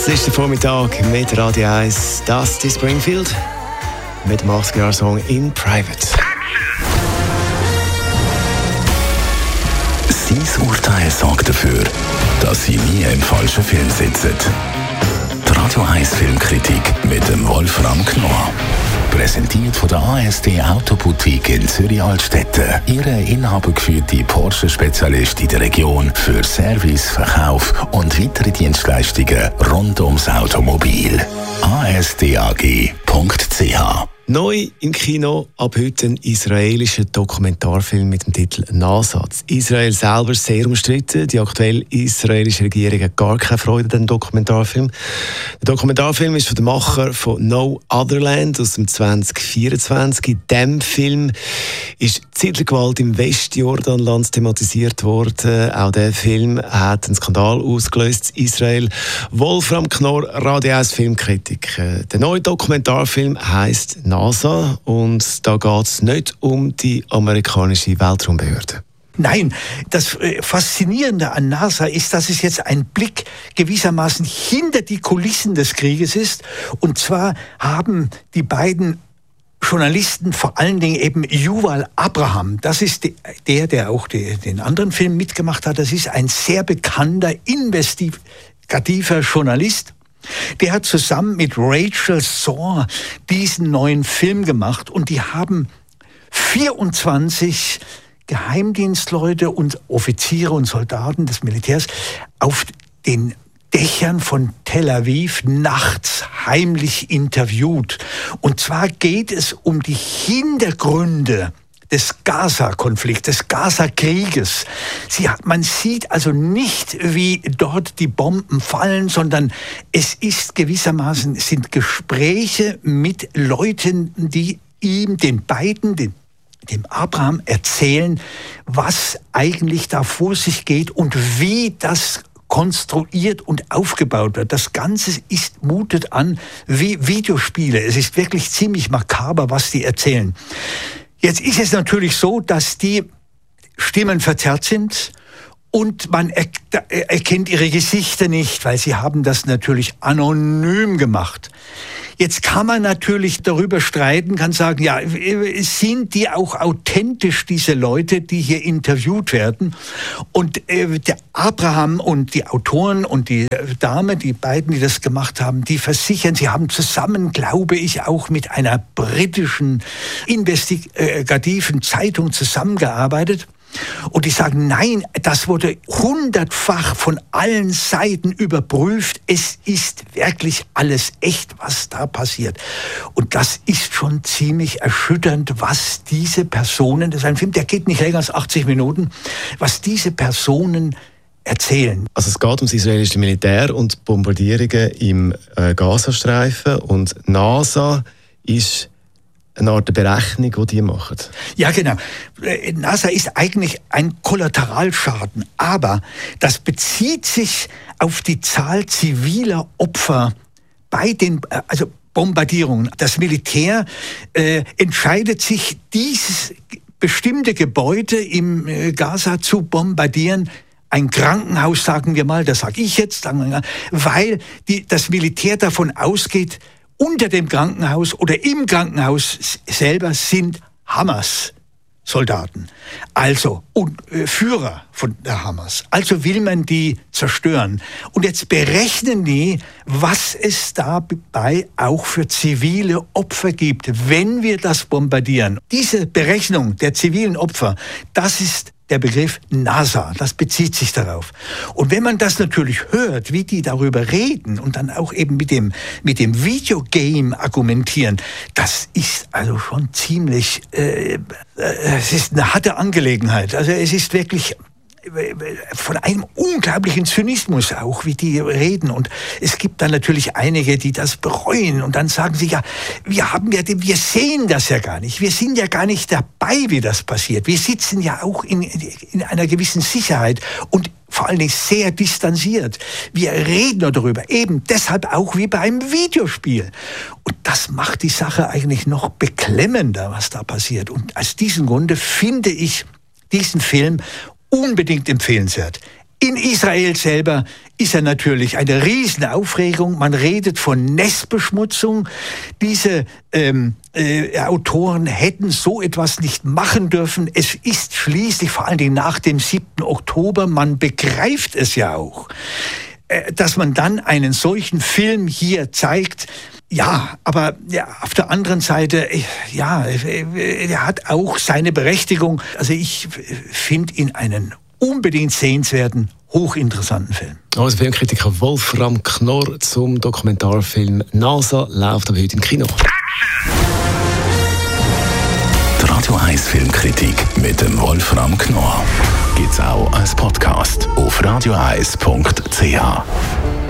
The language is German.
Es ist der Vormittag mit Radio 1, Dusty Springfield mit dem 80er-Song «In Private». Sein Urteil sorgt dafür, dass Sie nie im falschen Film sitzen. Die Radio 1 Filmkritik mit dem Wolfram Knorr. Präsentiert von der ASD Autoboutique in Zürich-Altstetten. Ihre inhabergeführte Porsche-Spezialist in der Region für Service, Verkauf und weitere Dienstleistungen rund ums Automobil. asdag.ch. Neu im Kino ab heute ein israelischer Dokumentarfilm mit dem Titel «NASA». Israel selber ist sehr umstritten. Die aktuelle israelische Regierung hat gar keine Freude an dem Dokumentarfilm. Der Dokumentarfilm ist von den Macher von «No Other Land» aus dem 2024. In diesem Film ist die Siedlergewalt im Westjordanland thematisiert worden. Auch dieser Film hat einen Skandal ausgelöst in Israel. Wolfram Knorr, Radio 1 Filmkritik. Der neue Dokumentarfilm heisst «NASA» und da geht es nicht um die amerikanische Weltraumbehörde. Nein, das Faszinierende an NASA ist, dass es jetzt ein Blick gewissermaßen hinter die Kulissen des Krieges ist. Und zwar haben die beiden Journalisten, vor allen Dingen eben Yuval Abraham, das ist der auch den anderen Film mitgemacht hat, das ist ein sehr bekannter, investigativer Journalist. Der hat zusammen mit Rachel Sorr diesen neuen Film gemacht und die haben 24 Geheimdienstleute und Offiziere und Soldaten des Militärs auf den Dächern von Tel Aviv nachts heimlich interviewt. Und zwar geht es um die Hintergründe des Gaza-Konflikts, des Gaza-Krieges. Man sieht also nicht, wie dort die Bomben fallen, sondern es ist gewissermaßen, sind Gespräche mit Leuten, die dem Abraham erzählen, was eigentlich da vor sich geht und wie das konstruiert und aufgebaut wird. Das Ganze mutet an wie Videospiele. Es ist wirklich ziemlich makaber, was die erzählen. Jetzt ist es natürlich so, dass die Stimmen verzerrt sind und man erkennt ihre Gesichter nicht, weil sie haben das natürlich anonym gemacht. Jetzt kann man natürlich darüber streiten, kann sagen, ja, sind die auch authentisch, diese Leute, die hier interviewt werden? Und der Abraham und die Autoren und die Dame, die beiden, die das gemacht haben, die versichern, sie haben zusammen, glaube ich, auch mit einer britischen investigativen Zeitung zusammengearbeitet. Und die sagen, nein, das wurde 100-fach von allen Seiten überprüft. Es ist wirklich alles echt, was da passiert. Und das ist schon ziemlich erschütternd, was diese Personen, das ist ein Film, der geht nicht länger als 80 Minuten, was diese Personen erzählen. Also es geht ums israelische Militär und Bombardierungen im Gazastreifen und NASA ist eine Art Berechnung, die machen. Ja, genau. NASA ist eigentlich ein Kollateralschaden, aber das bezieht sich auf die Zahl ziviler Opfer bei den Bombardierungen. Das Militär entscheidet sich, dieses bestimmte Gebäude im Gaza zu bombardieren. Ein Krankenhaus, sagen wir mal, das sage ich jetzt, weil das Militär davon ausgeht, unter dem Krankenhaus oder im Krankenhaus selber sind Hamas-Soldaten, also Führer von der Hamas. Also will man die zerstören. Und jetzt berechnen die, was es dabei auch für zivile Opfer gibt, wenn wir das bombardieren. Diese Berechnung der zivilen Opfer, das ist der Begriff NASA, das bezieht sich darauf. Und wenn man das natürlich hört, wie die darüber reden und dann auch eben mit dem Videogame argumentieren, das ist also schon ziemlich, es ist eine harte Angelegenheit. Also es ist wirklich von einem unglaublichen Zynismus auch, wie die reden. Und es gibt dann natürlich einige, die das bereuen und dann sagen sie, ja, wir sehen das ja gar nicht. Wir sind ja gar nicht dabei, wie das passiert. Wir sitzen ja auch in einer gewissen Sicherheit und vor allen Dingen sehr distanziert. Wir reden nur darüber, eben deshalb auch wie bei einem Videospiel. Und das macht die Sache eigentlich noch beklemmender, was da passiert. Und aus diesem Grunde finde ich diesen Film unbedingt empfehlenswert. In Israel selber ist er natürlich eine Riesenaufregung. Man redet von Nestbeschmutzung. Diese Autoren hätten so etwas nicht machen dürfen. Es ist schließlich, vor allen Dingen nach dem 7. Oktober, man begreift es ja auch, dass man dann einen solchen Film hier zeigt. Ja, aber ja, auf der anderen Seite, ja, er hat auch seine Berechtigung. Also ich finde ihn einen unbedingt sehenswerten, hochinteranten Film. Also Filmkritiker Wolfram Knorr zum Dokumentarfilm «NASA» läuft aber heute im Kino. Die Radio 1 Filmkritik mit dem Wolfram Knorr gibt's auch als Podcast auf radio1.ch.